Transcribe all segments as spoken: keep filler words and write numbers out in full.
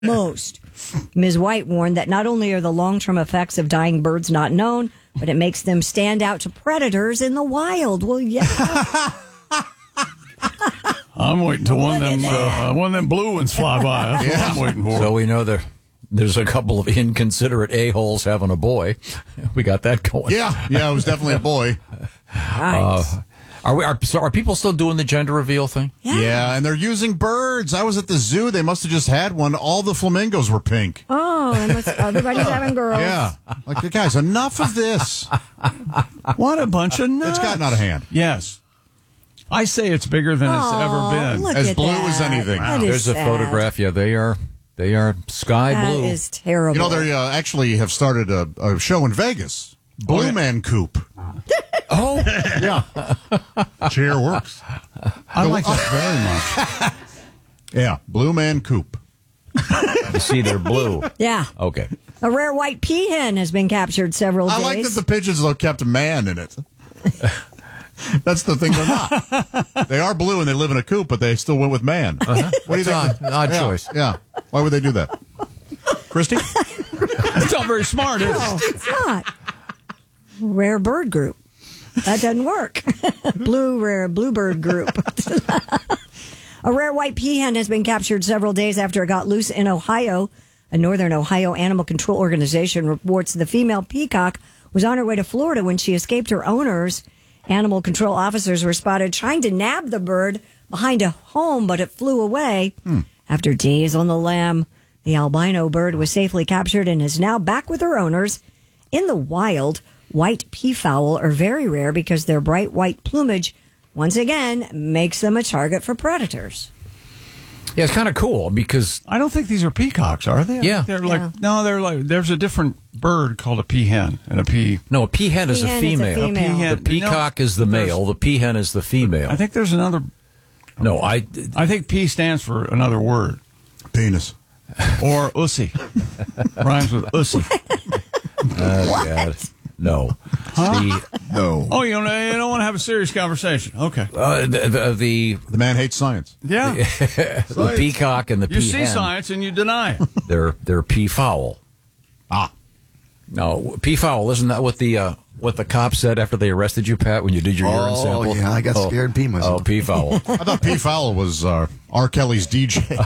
Most. Miz White warned that not only are the long-term effects of dying birds not known, but it makes them stand out to predators in the wild. Well, yeah. I'm waiting till one of them uh, one of them blue ones fly by. That's Yeah. what I'm waiting for. So we know there, there's a couple of inconsiderate a-holes having a boy. We got that going. Yeah, yeah, it was definitely a boy. Right. Uh, are we? Are, so are people still doing the gender reveal thing? yeah. Yeah, and they're using birds. I was at the zoo. They must have just had one. All the flamingos were pink. Oh, and let's- everybody's having girls. Yeah. Like, guys, enough of this. What a bunch of nuts. It's gotten out of hand. Yes. I say it's bigger than it's Oh, ever been. look As at blue that. as anything. That is There's a sad. photograph. Yeah, they are. They are sky That blue. is terrible. You know, they uh, actually have started a, a show in Vegas. Blue Oh, yeah. Man Coop. Oh, Yeah. Chair works. I like that very much. Yeah, Blue Man Coop. you see, they're blue. Yeah. Okay. A rare white peahen has been captured several I days. like that the pigeons, though, kept a man in it. That's the thing they're not. They are blue and they live in a coop, but they still went with man. Uh-huh. What do you think? Odd, odd yeah, choice. Yeah. Why would they do that? Christy? It's not very smart, is it? No, it's not. Rare bird group. That doesn't work. Blue rare bluebird group. A rare white peahen has been captured several days after it got loose in Ohio. A Northern Ohio animal control organization reports the female peacock was on her way to Florida when she escaped her owners. Animal control officers were spotted trying to nab the bird behind a home, but it flew away. Hmm. After days on the lam, the albino bird was safely captured and is now back with her owners. In the wild, white peafowl are very rare because their bright white plumage, once again, makes them a target for predators. Yeah, it's kind of cool because I don't think these are peacocks, are they? I Yeah. think they're like Yeah. no, they're like there's a different bird called a peahen and a pea. no, a peahen is a Peahen is a female. female. peahen- The peacock is the there's- male. The peahen is the female. I think there's another. no, I. I think P stands for another word Penis. or ussy. Rhymes with ussy. Oh, God. No. The, No. Oh, you don't, you don't want to have a serious conversation. Okay. uh, the, the, the, The man hates science. Yeah. the peacock and the You peahen, see science and you deny it. they're, they're peafowl. Ah. No, peafowl, isn't that what the uh, what the cop said after they arrested you, Pat, when you did your urine Oh, sample? yeah, I got Oh. scared and peed myself. Oh, peafowl. I thought P. Fowler was uh, R. Kelly's D J. He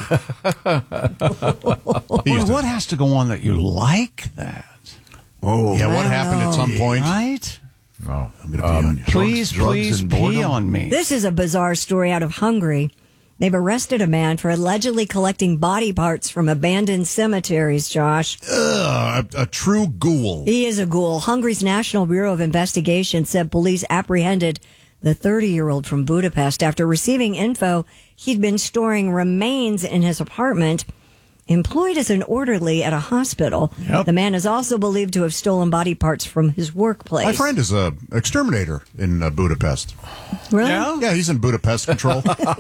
Well, used to- what has to go on that you like that? Oh, yeah, what happened at some point? Right? Oh. I'm going to pee on you. Please, drugs please and pee boredom? on me. This is a bizarre story out of Hungary. They've arrested a man for allegedly collecting body parts from abandoned cemeteries, Josh. Ugh, a, a true ghoul. He is a ghoul. Hungary's National Bureau of Investigation said police apprehended the thirty-year-old from Budapest after receiving info he'd been storing remains in his apartment. Employed as an orderly at a hospital, Yep. the man is also believed to have stolen body parts from his workplace. My friend is a exterminator in uh, Budapest. Really? Yeah? Yeah, he's in Budapest control.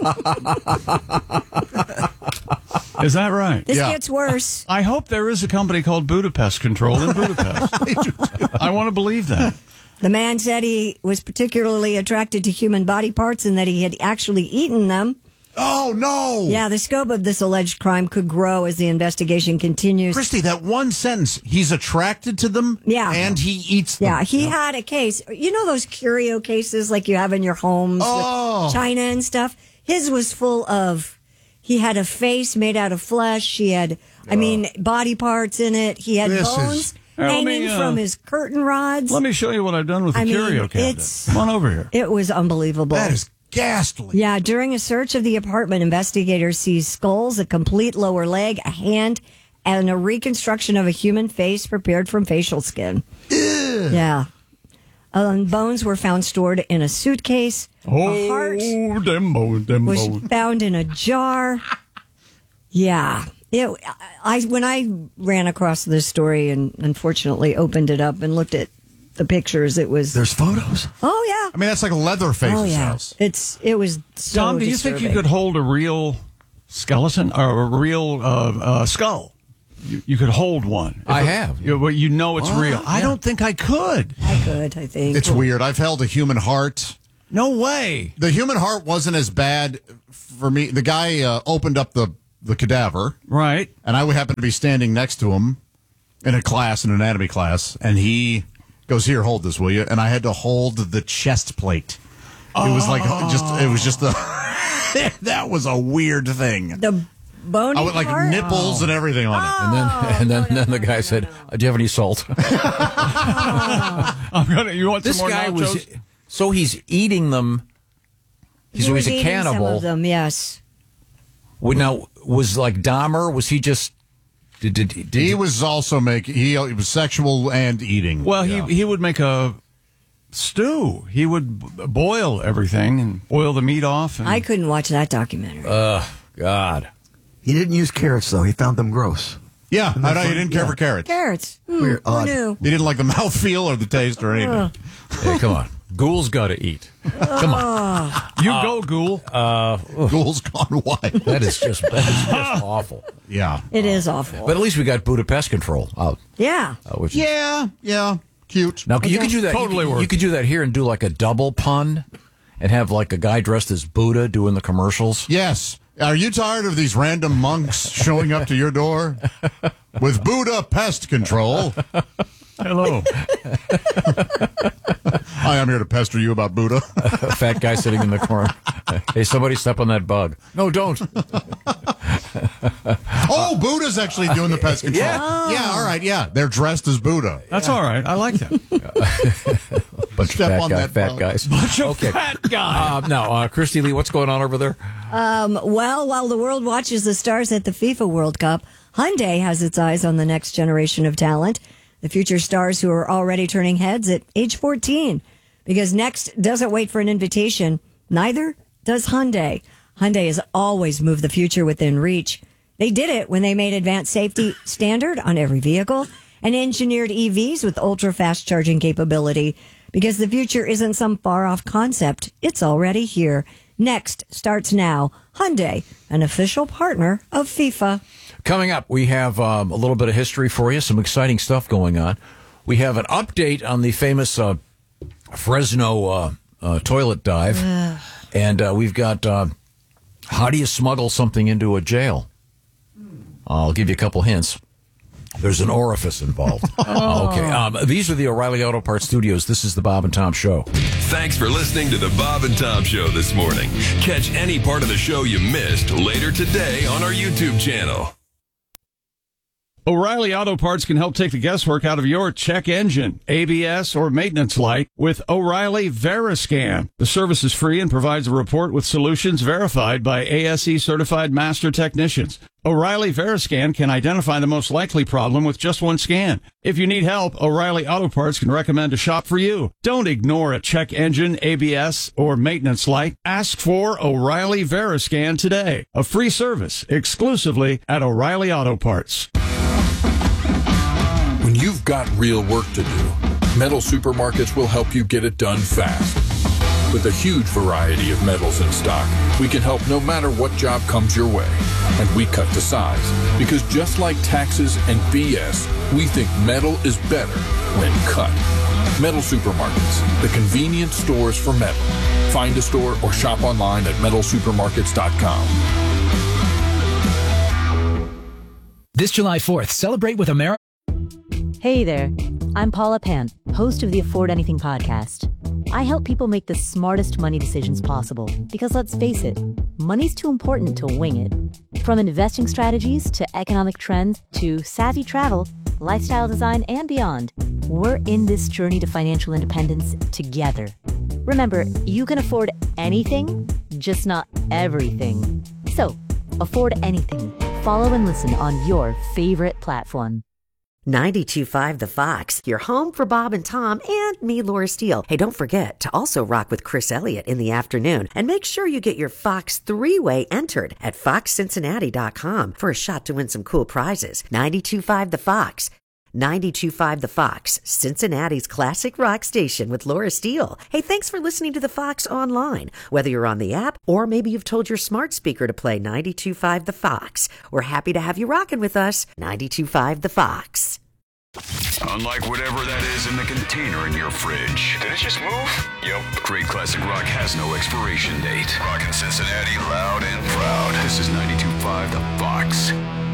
Is that right? This Yeah. gets worse. I hope there is a company called Budapest Control in Budapest. I want to believe that. The man said he was particularly attracted to human body parts and that he had actually eaten them. Oh, no. Yeah, the scope of this alleged crime could grow as the investigation continues. Christy, that one sentence, he's attracted to them Yeah. and he eats them. Yeah, he had a case. You know those curio cases like you have in your homes Oh. with china and stuff? His was full of, he had a face made out of flesh. He had, I mean, body parts in it. He had This bones is- Here, let hanging me, uh, from his curtain rods. Let me show you what I've done with the I mean, curio cabinet. it's- Come on over here. It was unbelievable. That is ghastly. Yeah, during a search of the apartment, investigators seized skulls, a complete lower leg, a hand, and a reconstruction of a human face prepared from facial skin. Yeah. Um, bones were found stored in a suitcase. A heart Oh, them bones, them was bones. found in a jar. Yeah. It, I when I ran across this story and unfortunately opened it up and looked at the pictures, it was there's photos. oh yeah. I mean, that's like Leatherface's Oh yeah. house. It's it was so Tom, do you think you disturbing. could hold a real skeleton or a real uh, uh, skull? You, you could hold one. I If it- have. You, well, you know it's real. I don't think I could. I could, I think. It's weird. I've held a human heart. No way. The human heart wasn't as bad for me. The guy uh, opened up the the cadaver. Right. And I would happen to be standing next to him in a class, an anatomy class, and he goes, "Here, hold this, will you?" And I had to hold the chest plate. It was like just, it was just a, that was a weird thing. The bony I would like part? nipples and everything on it. And then, and then, then the guy said, "Do you have any salt?" I'm gonna. You want This some more guy nachos? was so he's eating them. He's He always was a eating cannibal. Some of them, yes. Would now was like Dahmer? Was he just? Did, did, did He was also making, he, he was sexual and eating. Well, Yeah. he he would make a stew. He would b- boil everything and boil the meat off. And I couldn't watch that documentary. Uh, God. He didn't use carrots, though. He found them gross. Yeah, I know, he didn't care Yeah. for carrots. Carrots. Hmm, Weird, who odd. knew? He didn't like the mouthfeel or the taste or anything. Hey, come on. Ghoul's got to eat. Come on. you go, Ghoul. Ghoul's gone white. That is just that is just awful. Yeah. It is awful. But at least we got Budapest control out. Yeah. Uh, which is, Yeah, yeah. Cute. Now you could do that. Totally you, could- worth you could do that here and do like a double pun, and have like a guy dressed as Buddha doing the commercials. Yes. Are you tired of these random monks showing up to your door with Buddha pest control? Hello. Hi, I'm here to pester you about Buddha. A fat guy sitting in the corner. Hey, somebody step on that bug. No, don't. Oh, Buddha's actually doing the pest control. Yeah. Yeah, all right, yeah. They're dressed as Buddha. That's all right. I like that. Bunch Step of fat, on guy, that fat bug. guys. Bunch of Okay. fat guy. Uh, now, uh, Christy Lee, what's going on over there? Um, well, while the world watches the stars at the FIFA World Cup, Hyundai has its eyes on the next generation of talent, the future stars who are already turning heads at age fourteen. Because Next doesn't wait for an invitation, neither does Hyundai. Hyundai has always moved the future within reach. They did it when they made advanced safety standard on every vehicle and engineered E Vs with ultra-fast charging capability. Because the future isn't some far-off concept, it's already here. Next starts now. Hyundai, an official partner of FIFA. Coming up, we have um, a little bit of history for you, some exciting stuff going on. We have an update on the famous uh, Fresno uh, uh, toilet dive. And uh, we've got uh, how do you smuggle something into a jail? I'll give you a couple hints. There's an orifice involved. Okay. Um, these are the O'Reilly Auto Parts Studios. This is the Bob and Tom Show. Thanks for listening to the Bob and Tom Show this morning. Catch any part of the show you missed later today on our YouTube channel. O'Reilly Auto Parts can help take the guesswork out of your check engine, A B S, or maintenance light with O'Reilly Veriscan. The service is free and provides a report with solutions verified by A S E certified master technicians. O'Reilly Veriscan can identify the most likely problem with just one scan. If you need help, O'Reilly Auto Parts can recommend a shop for you. Don't ignore a check engine, A B S, or maintenance light. Ask for O'Reilly Veriscan today. A free service exclusively at O'Reilly Auto Parts. When you've got real work to do, Metal Supermarkets will help you get it done fast. With a huge variety of metals in stock, we can help no matter what job comes your way. And we cut to size, because just like taxes and B S, we think metal is better when cut. Metal Supermarkets, the convenient stores for metal. Find a store or shop online at metal supermarkets dot com. This July fourth, celebrate with America. Hey there, I'm Paula Pant, host of the Afford Anything podcast. I help people make the smartest money decisions possible because, let's face it, money's too important to wing it. From investing strategies to economic trends to savvy travel, lifestyle design, and beyond, we're in this journey to financial independence together. Remember, you can afford anything, just not everything. So, afford anything. Follow and listen on your favorite platform. ninety-two point five The Fox, your home for Bob and Tom and me, Laura Steele. Hey, don't forget to also rock with Chris Elliott in the afternoon. And make sure you get your Fox three-way entered at fox cincinnati dot com for a shot to win some cool prizes. ninety-two point five The Fox. ninety-two point five The Fox, Cincinnati's classic rock station with Laura Steele. Hey, thanks for listening to The Fox online. Whether you're on the app or maybe you've told your smart speaker to play ninety-two point five The Fox. We're happy to have you rocking with us. ninety-two point five The Fox. Unlike whatever that is in the container in your fridge. Did it just move? Yep. Great classic rock has no expiration date. Rockin' Cincinnati loud and proud. This is ninety-two point five The Fox.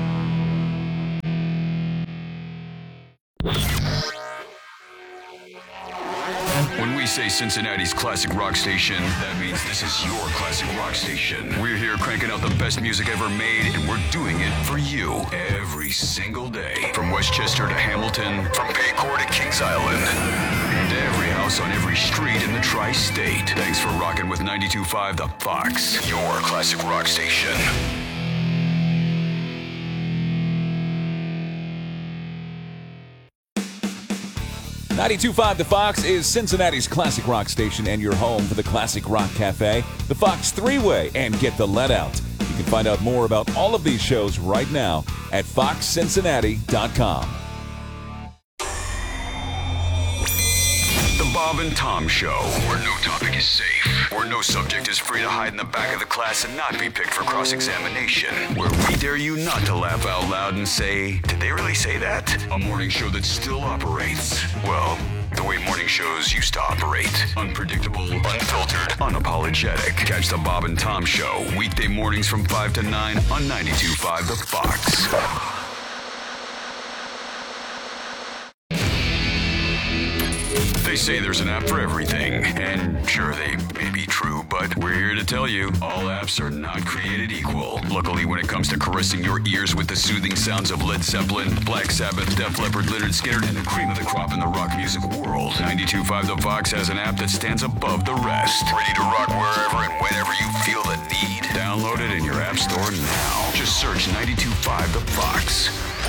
When we say Cincinnati's classic rock station, that means this is your classic rock station. We're here cranking out the best music ever made, and we're doing it for you every single day. From Westchester to Hamilton, from Paycor to Kings Island, and every house on every street in the tri-state. Thanks for rocking with ninety-two point five The Fox, your classic rock station. ninety-two point five The Fox is Cincinnati's classic rock station and your home for the Classic Rock Cafe, the Fox Three-Way, and Get the Let Out. You can find out more about all of these shows right now at fox cincinnati dot com. The Bob and Tom Show, where no topic is safe, where no subject is free to hide in the back of the class and not be picked for cross-examination, where we dare you not to laugh out loud and say, did they really say that? A morning show that still operates, well, the way morning shows used to operate. Unpredictable, unfiltered, unapologetic. Catch the Bob and Tom Show, weekday mornings from five to nine on ninety-two point five The Fox. They say there's an app for everything, and sure, they may be true, but we're here to tell you, all apps are not created equal. Luckily, when it comes to caressing your ears with the soothing sounds of Led Zeppelin, Black Sabbath, Def Leppard, Lynyrd Skynyrd, and the cream of the crop in the rock music world, ninety-two point five The Fox has an app that stands above the rest. Ready to rock wherever and whenever you feel the need. Download it in your app store now. Just search ninety-two point five The Fox.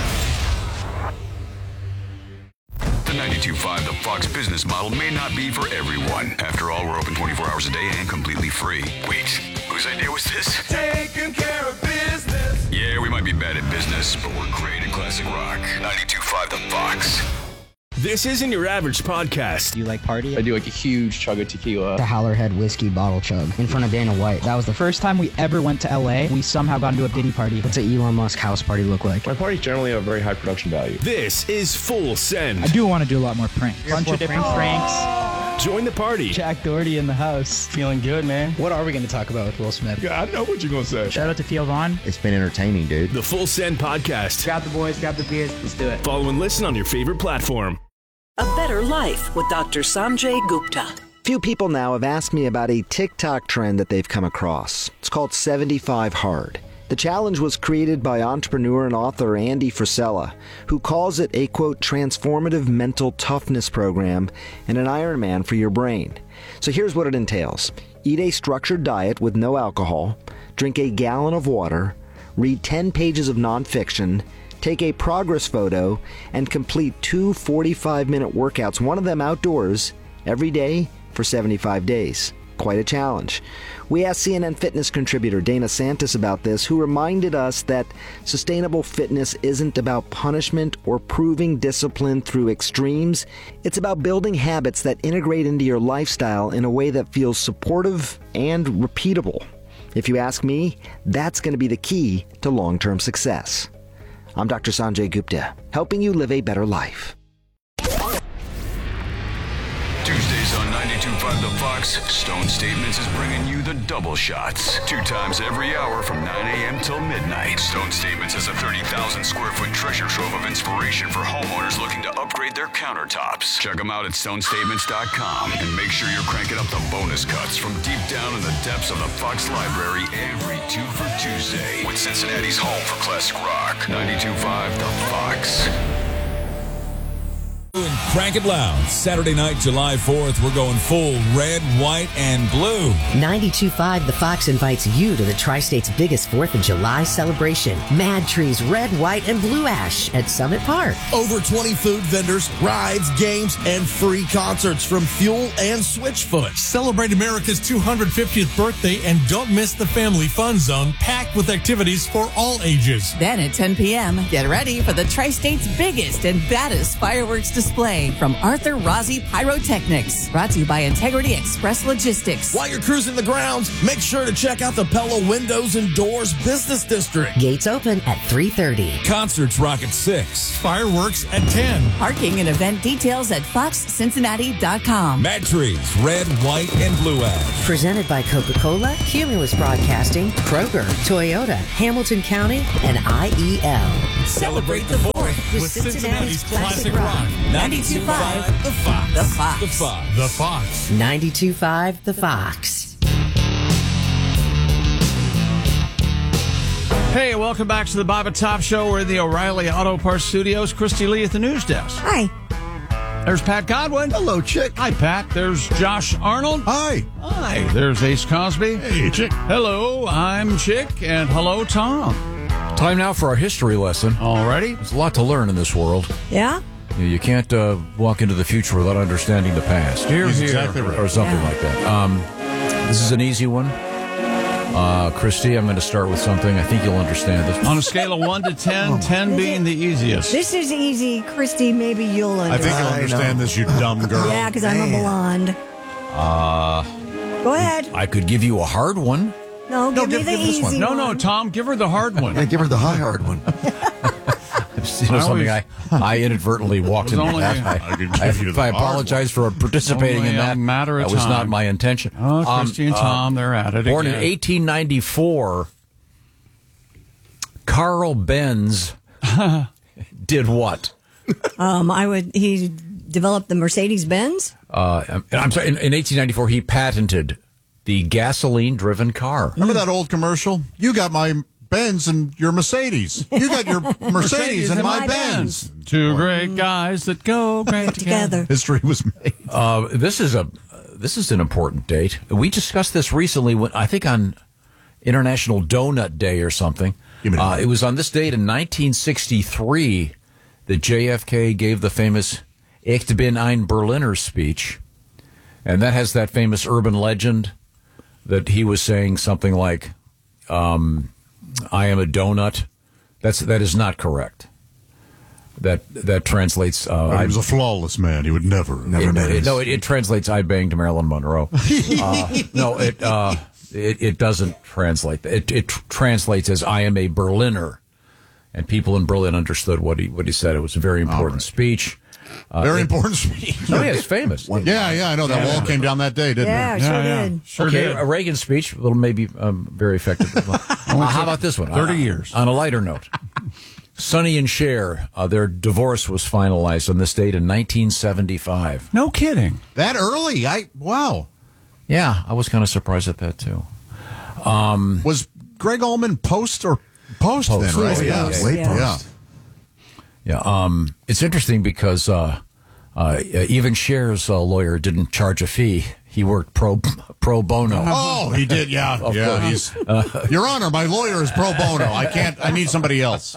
The ninety-two point five The Fox business model may not be for everyone. After all, we're open twenty-four hours a day and completely free. Wait, whose idea was this? Taking care of business. Yeah, we might be bad at business, but we're great at classic rock. ninety-two point five The Fox. This isn't your average podcast. Do you like party? I do like a huge chug of tequila. The Howlerhead whiskey bottle chug in front of Dana White. That was the first time we ever went to L A. We somehow got into a Diddy party. What's an Elon Musk house party look like? My parties generally have a very high production value. This is Full Send. I do want to do a lot more pranks. A bunch of different pranks. Join the party. Jack Doherty in the house. Feeling good, man. What are we going to talk about with Will Smith? Yeah, I know what you're going to say. Shout out to Theo Vaughn. It's been entertaining, dude. The Full Send podcast. Grab the boys, grab the beers. Let's do it. Follow and listen on your favorite platform. A Better Life with Doctor Sanjay Gupta. Few people now have asked me about a TikTok trend that they've come across. It's called seventy-five hard. The challenge was created by entrepreneur and author Andy Frisella, who calls it a, quote, transformative mental toughness program and an Ironman for your brain. So here's what it entails. Eat a structured diet with no alcohol, drink a gallon of water, read ten pages of nonfiction, take a progress photo, and complete two forty-five minute workouts, one of them outdoors, every day for seventy-five days. Quite a challenge. We asked C N N Fitness contributor Dana Santis about this, who reminded us that sustainable fitness isn't about punishment or proving discipline through extremes. It's about building habits that integrate into your lifestyle in a way that feels supportive and repeatable. If you ask me, that's going to be the key to long-term success. I'm Doctor Sanjay Gupta, helping you live a better life. Tuesdays on ninety-two point five The Fox, Stone Statements is bringing you the double shots. Two times every hour from nine a.m. till midnight. Stone Statements is a thirty thousand square foot treasure trove of inspiration for homeowners looking to upgrade their countertops. Check them out at stone statements dot com and make sure you're cranking up the bonus cuts from deep down in the depths of the Fox Library every two for Tuesday with Cincinnati's home for classic rock. ninety-two point five The Fox. And crank it loud. Saturday night, July fourth, we're going full red, white, and blue. ninety-two point five The Fox invites you to the Tri-State's biggest fourth of July celebration. Mad Trees Red, White, and Blue Ash at Summit Park. Over twenty food vendors, rides, games, and free concerts from Fuel and Switchfoot. Celebrate America's two hundred fiftieth birthday and don't miss the Family Fun Zone, packed with activities for all ages. Then at ten p.m., get ready for the Tri-State's biggest and baddest fireworks display. Day from Arthur Rossi Pyrotechnics. Brought to you by Integrity Express Logistics. While you're cruising the grounds, make sure to check out the Pella Windows and Doors Business District. Gates open at three thirty. Concerts rock at six. Fireworks at ten. Parking and event details at fox cincinnati dot com. Mad Trees, red, white, and blue ash. Presented by Coca-Cola, Cumulus Broadcasting, Kroger, Toyota, Hamilton County, and I E L. Celebrate the fourth with Cincinnati's classic rock. ninety-two point five The Fox. The Fox. The Fox. The Fox. ninety-two point five The Fox. Hey, welcome back to the Bob and Tom Show. We're in the O'Reilly Auto Parts Studios. Christy Lee at the news desk. Hi. There's Pat Godwin. Hello, Chick. Hi, Pat. There's Josh Arnold. Hi. Hi. There's Ace Cosby. Hey, Chick. Hello, I'm Chick, and hello, Tom. Time now for our history lesson. Alrighty. There's a lot to learn in this world. Yeah? You, you can't uh, walk into the future without understanding the past. Here, He's here. exactly right. Or something Yeah. like that. Um, this is an easy one. Uh, Christy, I'm going to start with something. I think you'll understand this. On a scale of one to ten, ten being the easiest. This is easy. Christy, maybe you'll I understand. think you'll understand this, you dumb girl. Yeah, because I'm a blonde. Uh, Go ahead. I could give you a hard one. No, give me give- the give this easy one. one. No, no, Tom, give her the hard one. Yeah, give her the high hard one. You know, I something always- I, I inadvertently walked It was into only- that. I, I could I, give you the I hard apologize for participating Only in a that. matter of that was not time. my intention. Oh, Christy and Um, Tom, they're at it Born again. in eighteen ninety-four, Carl Benz did what? Um, I would. He developed the Mercedes Benz. Uh, I'm sorry. In, in eighteen ninety-four, he patented the gasoline-driven car. Remember that old commercial? You got my Benz and your Mercedes. You got your Mercedes and my Benz. Two great guys that go great together. History was made. Uh, this is a this is an important date. We discussed this recently. When I think on International Donut Day or something. Uh, it was on this date in nineteen sixty-three that J F K gave the famous "Ich bin ein Berliner" speech, and that has that famous urban legend that he was saying something like, um, "I am a donut." That's that is not correct. That that translates. Uh, he was a flawless man. He would never, never. It, miss. it, no, it, it translates. I banged Marilyn Monroe. uh, no, it, uh, it it doesn't translate. It it tr- translates as "I am a Berliner," and people in Berlin understood what he what he said. It was a very important right. speech. Uh, Very it- important speech. Oh, yeah, it's famous. Yeah, yeah, I know. That Yeah. wall came down that day, didn't Yeah, it? sure Yeah, yeah. did. Sure okay, did. a Reagan speech, well, maybe um, very effective. Uh, how about this one? thirty Uh, years. On a lighter note, Sonny and Cher, uh, their divorce was finalized on this date in nineteen seventy-five. No kidding. That early? I wow. Yeah, I was kind of surprised at that too. Um, Was Greg Allman post or post, Post. then, right? Oh, yeah, yeah, late yeah. post. Yeah, um, it's interesting because uh, uh, even Cher's uh, lawyer didn't charge a fee. He worked pro pro bono. Oh, he did. Yeah, Of yeah. course. He's, Uh, Your Honor, my lawyer is pro bono. I can't. I need somebody else.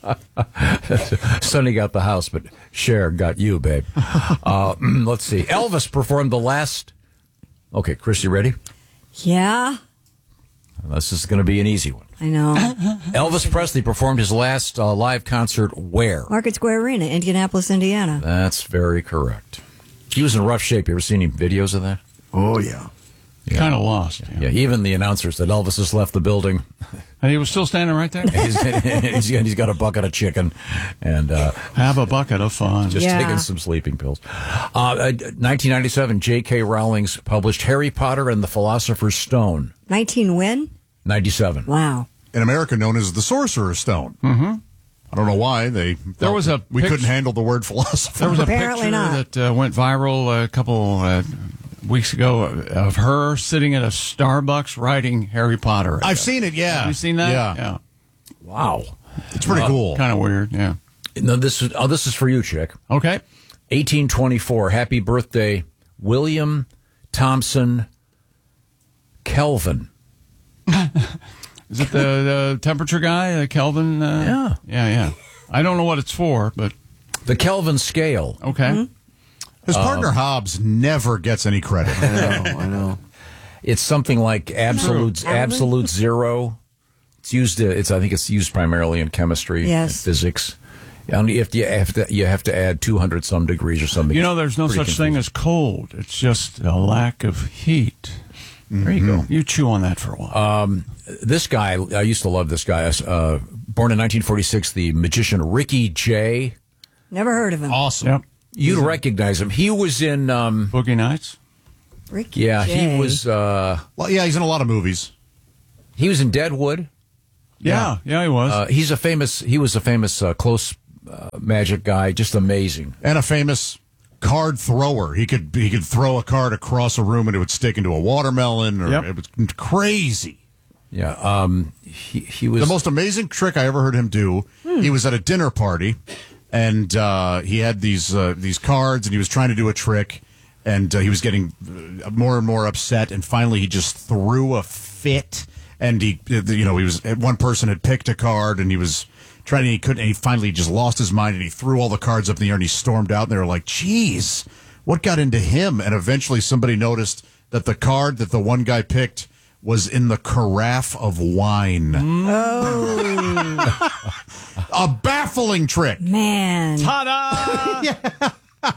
Sonny got the house, but Cher got you, babe. Uh, let's see. Elvis performed the last. Okay, Chris, you ready? Yeah, This is going to be an easy one. I know. Elvis Presley performed his last uh, live concert where? Market Square Arena, Indianapolis, Indiana. That's very correct. He was in rough shape. You ever seen any videos of that? Oh, yeah. Kind of lost. Yeah. even the announcer said Elvis has left the building. And he was still standing right there? he's, he's, he's got a bucket of chicken and uh, have a bucket of fun. Just Yeah. taking some sleeping pills. Uh, nineteen ninety-seven, J K. Rowling's published Harry Potter and the Philosopher's Stone. nineteen when? ninety-seven. Wow. In America, known as the Sorcerer's Stone. Mm-hmm. I don't know why they. There was a we pic- couldn't handle the word philosopher. There was a Apparently picture not. that uh, went viral a couple uh, weeks ago of her sitting at a Starbucks writing Harry Potter. I've seen it. Yeah, Have you seen that? Yeah, yeah. Wow. It's pretty cool. Kind of weird. Yeah. No, this is oh, this is for you, Chick. Okay. eighteen twenty-four. Happy birthday, William Thompson Kelvin. Is it the, the temperature guy, uh, Kelvin? Uh, Yeah. Yeah, yeah. I don't know what it's for, but The Kelvin scale. okay. His partner Hobbs never gets any credit. I know, I know. It's something like absolute absolute zero. It's used. Uh, it's I think it's used primarily in chemistry, Yes. and physics. And if you have to, you have to add two hundred some degrees or something. You know, there's no Pretty such thing as cold. It's just a lack of heat. There you go. You chew on that for a while. Um, this guy, I used to love this guy. Uh, born in nineteen forty-six, the magician Ricky Jay. Never heard of him. Awesome. Yep. You'd recognize him. He was in um, Boogie Nights. Ricky Yeah, Jay. he was. Uh, Well, yeah, he's in a lot of movies. he was in Deadwood. Yeah, yeah, he was. Uh, he's a famous. He was a famous uh, close uh, magic guy. Just amazing. And a famous card thrower. He could he could throw a card across a room and it would stick into a watermelon. Or Yep. It was crazy. Yeah. Um, he he was The most amazing trick I ever heard him do. He was at a dinner party, and uh, he had these uh, these cards, and he was trying to do a trick, and uh, he was getting uh, more and more upset, and finally he just threw a fit, and he you know he was one person had picked a card, and he was trying, and he couldn't, and he finally just lost his mind, and he threw all the cards up in the air, and he stormed out, and they were like, "Geez, what got into him?" And eventually somebody noticed that the card that the one guy picked was in the carafe of wine. Oh. A baffling trick. Man. Ta-da!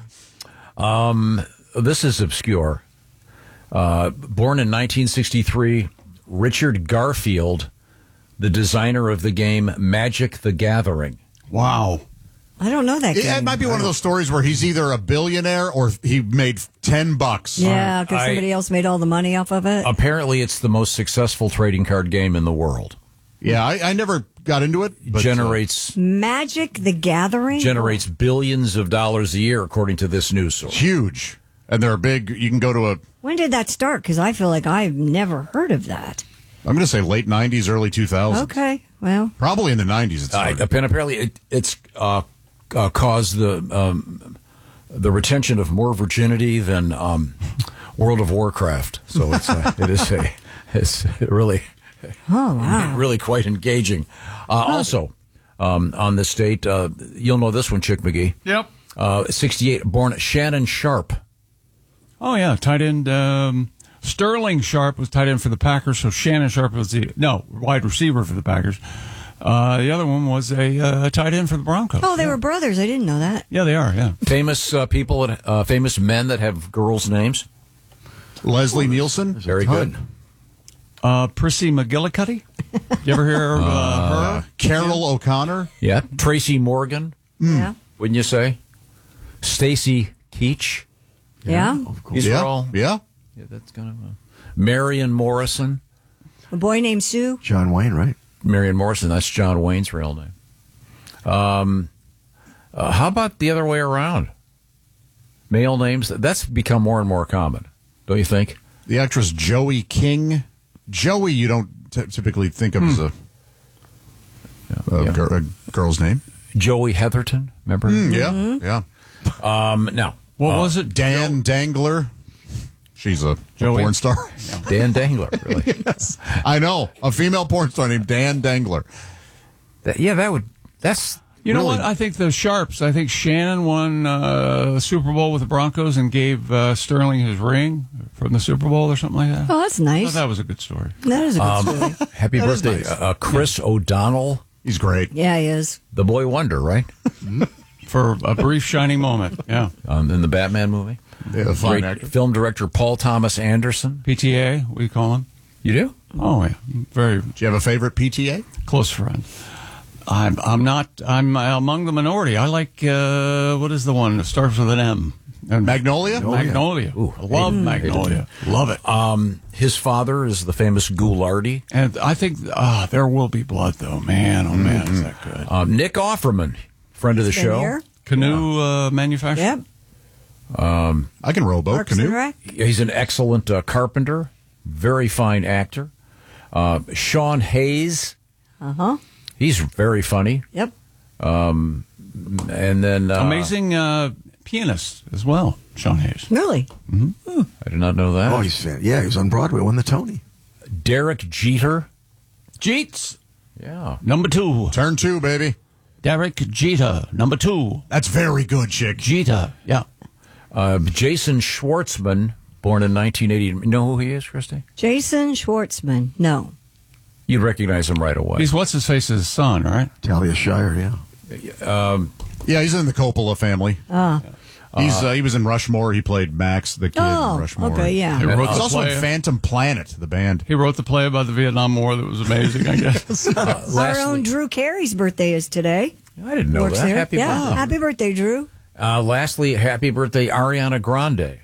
Um, this is obscure. Uh, born in nineteen sixty-three, Richard Garfield, the designer of the game Magic the Gathering. Wow. I don't know that It, game. it might be one of those stories where he's either a billionaire or he made ten bucks. Yeah, because I- somebody else made all the money off of it. Apparently, it's the most successful trading card game in the world. Yeah, I, I never got into it. But, generates Magic the Gathering? generates billions of dollars a year, according to this news source. uh, huge. And they're big. You can go to a, When did that start? Because I feel like I've never heard of that. I'm going to say late nineties, early two thousands. Okay, well. Probably in the nineties. It Uh, started. and apparently, it, it's uh, uh, caused the um, the retention of more virginity than um, World of Warcraft. So it's uh, it is a it's really Oh, wow. really quite engaging. Uh, also, um, on this date, uh, you'll know this one, Chick McGee. Yep. Uh, sixty-eight, born Shannon Sharp. Oh, yeah, tight end. Um, Sterling Sharp was tight end for the Packers, so Shannon Sharp was the, no, wide receiver for the Packers. Uh, the other one was a uh, tight end for the Broncos. Oh, they were brothers. I didn't know that. Yeah, they are, yeah. Famous uh, people, that, uh, famous men that have girls' names. Leslie Nielsen. Very good. Uh, Prissy McGillicuddy. You ever hear of uh, Uh, her? Carol O'Connor. Yeah. Tracy Morgan, Yeah. wouldn't you say? Stacy Keach. Yeah. These yeah. are all. Yeah. Yeah, that's kind of a. Marion Morrison. A boy named Sue. John Wayne, right? Marion Morrison, that's John Wayne's real name. Um, uh, how about the other way around? Male names, that's become more and more common, don't you think? The actress Joey King. Joey, you don't t- typically think of as a, a, Yeah. gir- a girl's name. Joey Heatherton, remember? Mm, yeah, yeah. Um, now, What uh, was it? Dan Dangler. She's a, a Joey? porn star. Dan Dangler, really? Yes. I know. A female porn star named Dan Dangler. That- yeah, that would, that's, You know Really? what? I think the Sharps, I think Shannon won uh, the Super Bowl with the Broncos and gave uh, Sterling his ring from the Super Bowl or something like that. Oh, that's I nice. thought that was a good story. That is a good Um, story. happy That is birthday, nice. uh, Chris O'Donnell, He's great. Yeah, he is. the boy wonder, right? For a brief, shining moment. Yeah. Um, in the Batman movie. Yeah, a fine Great actor. film director Paul Thomas Anderson. P T A, we call him. You do? Oh, yeah. Very Do you have a favorite P T A? close friend. I'm I'm not, I'm among the minority. I like, uh, what is the one that starts with an M? And Magnolia? Magnolia. Ooh, I love hated- Magnolia. Love it. Um, his father is the famous Ghoulardi. And I think, ah, There Will Be Blood, though. Man, oh, man, is that good. Um, Nick Offerman, friend of the Been show. here. Canoe uh, manufacturer? Yep. Um, I can row a boat, Parks and canoe. Rec. he's an excellent uh, carpenter, very fine actor. Uh, Sean Hayes, Uh huh. he's very funny. Yep. Um, and then uh, Amazing uh, pianist as well, Sean Hayes. Really? I did not know that. Oh, he's fan- yeah, he was on Broadway, won the Tony. Derek Jeter. Jeets, Yeah. number two. Turn two, baby. Derek Jeter, number two. That's very good, chick. Jeter, yeah. Uh, Jason Schwartzman, born in nineteen eighty. You know who he is, Christy? Jason Schwartzman. No. You'd recognize him right away. He's what's his face's son, right? Talia Shire, yeah. Um, Yeah, he's in the Coppola family. Oh. He's uh, he was in Rushmore. He played Max, the kid Oh, in Rushmore. okay, yeah. He wrote He's the also in play. Phantom Planet, the band. He wrote the play about the Vietnam War that was amazing, I guess. Uh, Our own Drew Carey's birthday is today. I didn't know Works that. there. Happy yeah, birthday. happy birthday, Drew. Uh, lastly, happy birthday, Ariana Grande.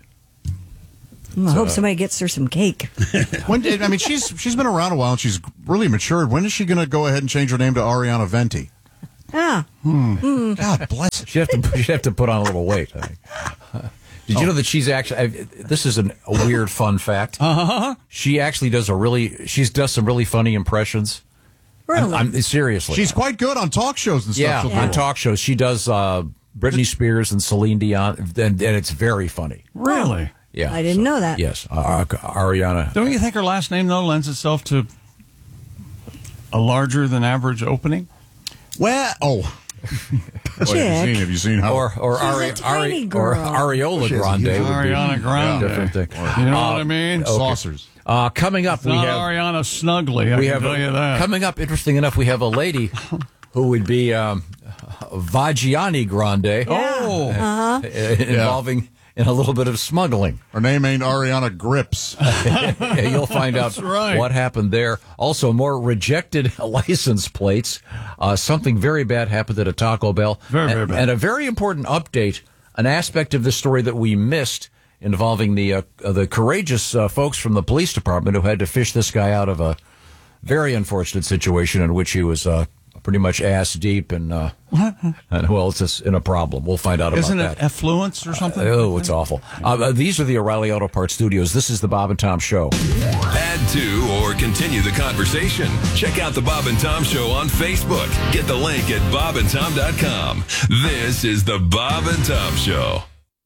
I hope uh, somebody gets her some cake. When did, I mean, she's she's been around a while and she's really matured. When is she going to go ahead and change her name to Ariana Venti? Ah. Hmm. Mm. God bless her. She'd have to, she'd have to put on a little weight, I think. Did you know that she's actually, I, this is an, a weird fun fact. Uh-huh. She actually does a really, she does some really funny impressions. Really? I'm, I'm, seriously. She's quite good on talk shows and stuff. Yeah, She'll on do. talk shows. She does uh, Britney Spears and Celine Dion, and, and it's very funny. Really? Yeah. I didn't know that. Yes, uh, Ariana. Don't you think her last name, though, lends itself to a larger than average opening? Well, oh. What, have you seen? Have you seen how? Or or, She's Ari, a tiny Ari, or girl. Ariola She has a Grande huge- would be Ariana Grande. a different thing. You know Uh, what I mean? okay. Saucers. Uh, coming up, It's we not have Ariana Snuggly, I we can have tell you that. coming up. Interesting enough, we have a lady who would be um, Vagiani Grande. Oh. Uh-huh. involving in a little bit of smuggling. Her name ain't Ariana Grips. Yeah, you'll find out That's right. what happened there. Also, more rejected license plates. Uh, something very bad happened at a Taco Bell. Very, very and, bad. And a very important update, an aspect of the story that we missed involving the uh, uh, the courageous uh, folks from the police department who had to fish this guy out of a very unfortunate situation in which he was uh, pretty much ass deep and, uh, and well, it's just in a problem. We'll find out Isn't about it that. effluence or something? Oh, it's awful. Uh, these are the O'Reilly Auto Parts studios. This is the Bob and Tom Show. Add to or continue the conversation. Check out the Bob and Tom Show on Facebook. Get the link at bob and tom dot com. This is the Bob and Tom Show.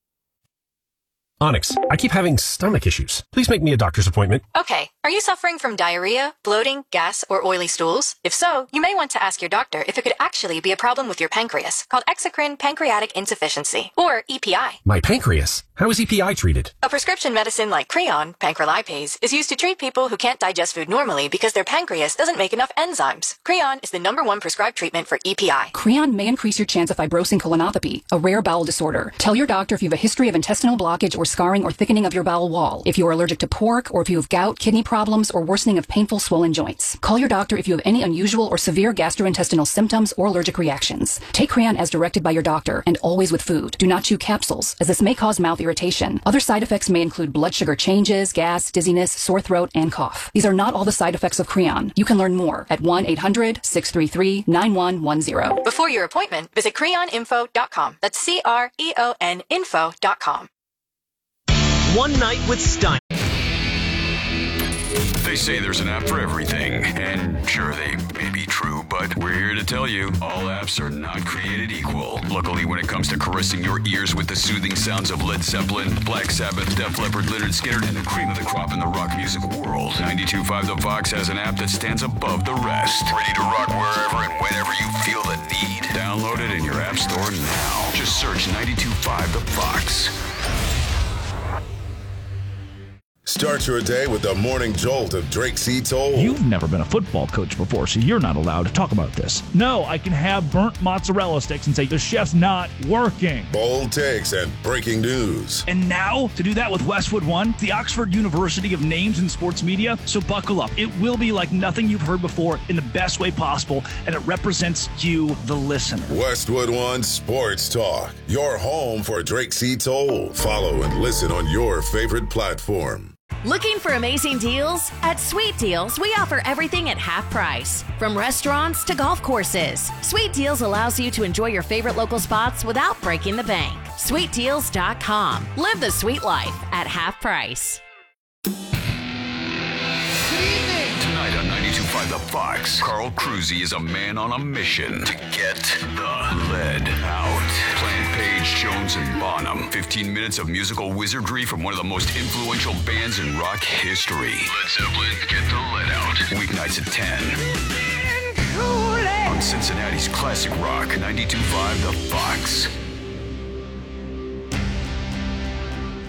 Onyx, I keep having stomach issues. Please make me a doctor's appointment. Okay, are you suffering from diarrhea, bloating, gas, or oily stools? If so, you may want to ask your doctor if it could actually be a problem with your pancreas, called exocrine pancreatic insufficiency, or E P I. My pancreas. How is E P I treated? A prescription medicine like Creon, pancrelipase, is used to treat people who can't digest food normally because their pancreas doesn't make enough enzymes. Creon is the number one prescribed treatment for E P I. Creon may increase your chance of fibrosing colonopathy, a rare bowel disorder. Tell your doctor if you have a history of intestinal blockage or scarring or thickening of your bowel wall, if you are allergic to pork, or if you have gout, kidney problems, or worsening of painful swollen joints. Call your doctor if you have any unusual or severe gastrointestinal symptoms or allergic reactions. Take Creon as directed by your doctor, and always with food. Do not chew capsules, as this may cause mouth irritation. Other side effects may include blood sugar changes, gas, dizziness, sore throat, and cough. These are not all the side effects of Creon. You can learn more at one eight hundred six three three nine one one zero. Before your appointment, visit creon info dot com. That's C R E O N info dot com. One Night with Stein. They say there's an app for everything, and sure, they may be true, but we're here to tell you all apps are not created equal. Luckily, when it comes to caressing your ears with the soothing sounds of Led Zeppelin, Black Sabbath, Def Leppard, Lynyrd Skynyrd, and the cream of the crop in the rock music world, ninety-two point five The Fox has an app that stands above the rest. Ready to rock wherever and whenever you feel the need. Download it in your app store now. Just search ninety-two point five The Fox. Start your day with the morning jolt of Drake C. Toll. You've never been a football coach before, so you're not allowed to talk about this. No, I can have burnt mozzarella sticks and say the chef's not working. Bold takes and breaking news. And now, to do that with Westwood One, the Oxford University of Names in Sports Media, so buckle up. It will be like nothing you've heard before in the best way possible, and it represents you, the listener. Westwood One Sports Talk, your home for Drake C. Toll. Follow and listen on your favorite platform. Looking for amazing deals? At Sweet Deals, we offer everything at half price, from restaurants to golf courses. Sweet Deals allows you to enjoy your favorite local spots without breaking the bank. sweet deals dot com. Live the sweet life at half price. Tonight on ninety-two point five The Fox, Carl Cruzy is a man on a mission to get the lead out. Plant Page, Jones, and Bonham. fifteen minutes of musical wizardry from one of the most influential bands in rock history. Led Zeppelin, Get the Lead Out. Weeknights at ten. On Cincinnati's classic rock, ninety-two point five The Fox.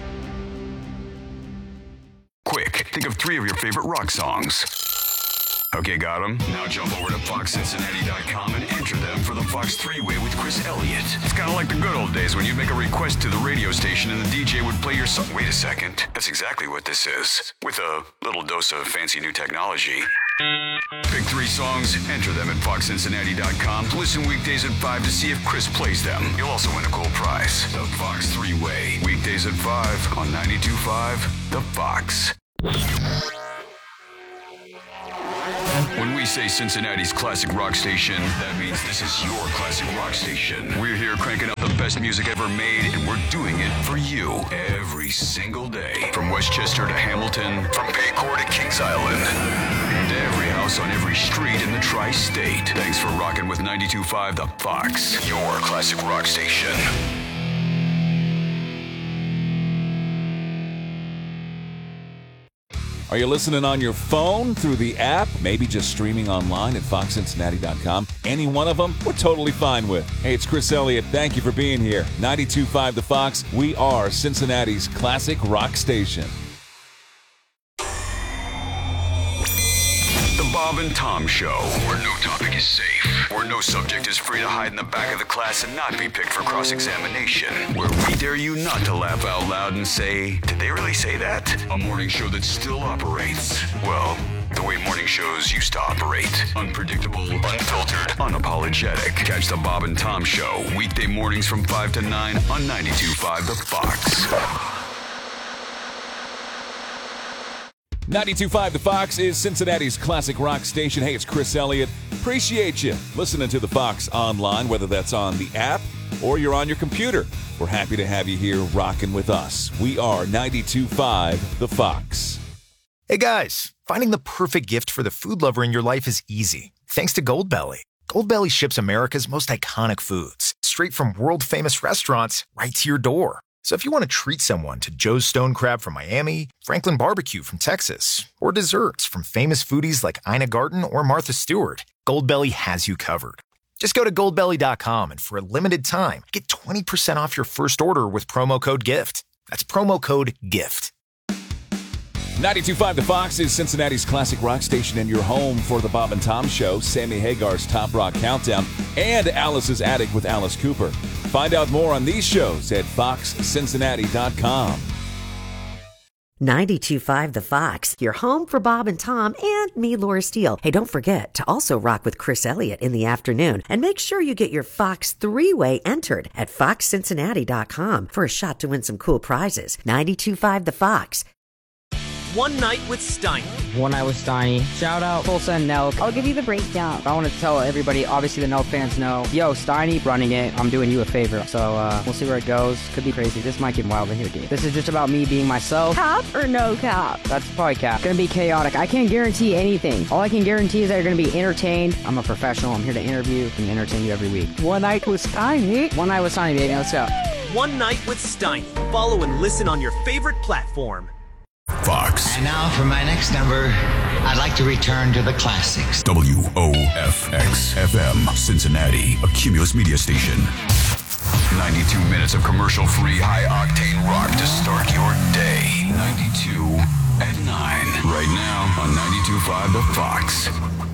Quick, think of three of your favorite rock songs. Okay, got them? Now jump over to fox cincinnati dot com and enter them for the Fox three-way with Chris Elliott. It's kind of like the good old days when you'd make a request to the radio station and the D J would play your song. Wait a second. That's exactly what this is. With a little dose of fancy new technology. Pick three songs, enter them at fox cincinnati dot com. Listen weekdays at five to see if Chris plays them. You'll also win a cool prize. The Fox three-way. Weekdays at five on ninety-two point five The Fox. When we say Cincinnati's classic rock station, that means this is your classic rock station. We're here cranking up the best music ever made, and we're doing it for you every single day. From Westchester to Hamilton, from Paycor to Kings Island, and every house on every street in the tri-state. Thanks for rocking with ninety-two point five The Fox, your classic rock station. Are you listening on your phone, through the app, maybe just streaming online at fox cincinnati dot com? Any one of them, we're totally fine with. Hey, it's Chris Elliott. Thank you for being here. ninety-two point five The Fox. We are Cincinnati's classic rock station. The Bob and Tom Show, where no topic is safe, where no subject is free to hide in the back of the class and not be picked for cross-examination, where we dare you not to laugh out loud and say, did they really say that? A morning show that still operates. Well, the way morning shows used to operate. Unpredictable, unfiltered, unapologetic. Catch the Bob and Tom Show, weekday mornings from five to nine on ninety-two point five The Fox. ninety-two point five The Fox is Cincinnati's classic rock station. Hey, it's Chris Elliott. Appreciate you listening to The Fox online, whether that's on the app or you're on your computer. We're happy to have you here rocking with us. We are ninety-two point five The Fox. Hey guys, finding the perfect gift for the food lover in your life is easy, thanks to Goldbelly. Goldbelly ships America's most iconic foods straight from world-famous restaurants right to your door. So if you want to treat someone to Joe's Stone Crab from Miami, Franklin Barbecue from Texas, or desserts from famous foodies like Ina Garten or Martha Stewart, Goldbelly has you covered. Just go to goldbelly dot com and for a limited time, get twenty percent off your first order with promo code GIFT. That's promo code GIFT. ninety-two point five The Fox is Cincinnati's classic rock station and your home for the Bob and Tom Show, Sammy Hagar's Top Rock Countdown, and Alice's Attic with Alice Cooper. Find out more on these shows at fox cincinnati dot com. ninety-two point five The Fox, your home for Bob and Tom and me, Laura Steele. Hey, don't forget to also rock with Chris Elliott in the afternoon. And make sure you get your Fox three-way entered at fox cincinnati dot com for a shot to win some cool prizes. ninety-two point five The Fox. One Night with Steiny. One Night with Steiny. Shout out Tulsa and Nelk. I'll give you the breakdown. I want to tell everybody, obviously the Nelk fans know, yo, Steiny running it, I'm doing you a favor. So uh, we'll see where it goes. Could be crazy. This might get wild in here, dude. This is just about me being myself. Cap or no cap? That's probably cap. Gonna be chaotic. I can't guarantee anything. All I can guarantee is that you're gonna be entertained. I'm a professional. I'm here to interview and entertain you every week. One Night with Steiny. One Night with Steiny, baby. Let's go. One Night with Steiny. Follow and listen on your favorite platform. Fox. And now for my next number, I'd like to return to the classics. W O F X F M, Cincinnati, a Cumulus media station. ninety-two minutes of commercial-free, high-octane rock to start your day. ninety-two at nine. Right now on ninety-two point five The Fox.